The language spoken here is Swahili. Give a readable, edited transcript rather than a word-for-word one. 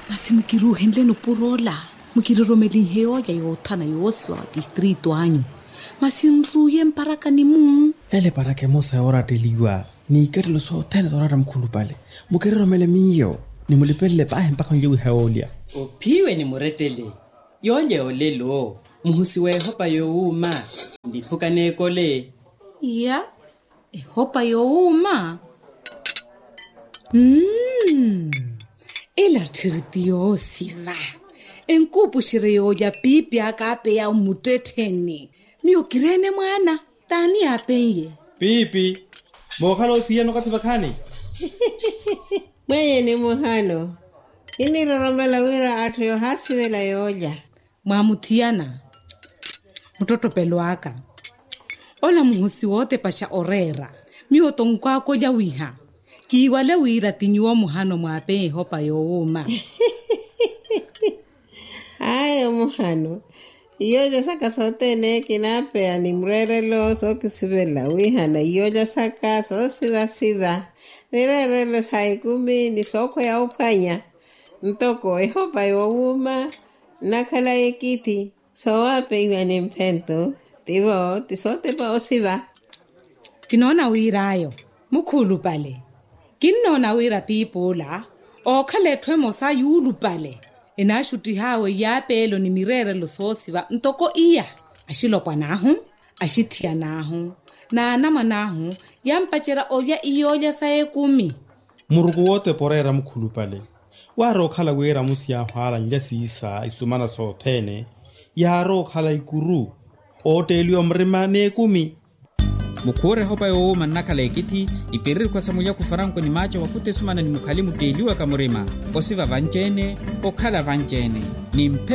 Masi mukiruhendle no purola. Mukiromeli heo ya yotana yoswa district wanyu. Masi nruye mparaka ni mu. Ele parake mosa ora deliwa. Ni kerlo so tena dorara mkhulu pale. Mukiromele miyo. Ni mulipele pahe mpaka njewi haolia. Upiwe ni muretele. Yonye olelo. Muhusiwe hopa youma. Ndipuka nekole. Ya. Hopa youma. Ela tiritiyo siva. Enkupu shireyo ya pipi akape ya umuteteni. Miyo kirene mwana. Tani apenye. Pipi. Mohano pia nokati vakani. Mwenye ni muhano. Ini roromela wira atuyo hasi wela yoja. Mwamutiana. Mtoto peluaka. Ola muhusi wote pasha orera. Miyo tongkwako ya wiha. Kiwale wira tinyuwa muhano mwape hopa youma. Ayo muhano. Iyoja saka sote ne kinape animrerelo so kisibela wihana. Iyoja saka so siva. Mirerelo saikumi ni soko ya upanya. Ntoko hopa youma. Nakala ekiti. So wape iwa ni mpento. Tivo tisote pa osiva. Kinona wira ayo. Mukulu pale. Kinona wira pipula. Okale twemo sa yulu pale. Enashuti hawe ya pelo ni mirere lo sosiva ntoko iya ashilopwa nahu ashitia nahu na nama nahu yampachera oya iyoja sae 10 Murugu wote porera mkhulu pale. Waro khala wera musia hwala njasi isa isumana so tene. Yaro khala ikuru. Otelio mrima ne 10. Mukore hopa youma nakala ekiti iperiri kwa samuya kufaranko ni macho wakute sumana ni mukalimu teliwa kamurima. Osiva vanjene, okala vanjene. Ni mpe